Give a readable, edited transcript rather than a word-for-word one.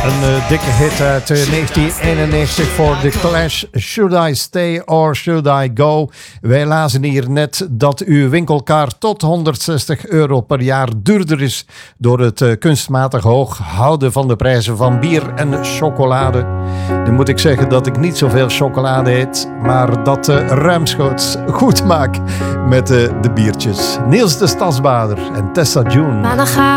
Een dikke hit uit 1991 voor The Clash. Should I Stay or Should I Go? Wij lazen hier net dat uw winkelkaart tot €160 per jaar duurder is door het kunstmatig hoog houden van de prijzen van bier en chocolade. Dan moet ik zeggen dat ik niet zoveel chocolade eet, maar dat ruimschoots goed maak met de biertjes. Niels de Stadsbader en Tessa June.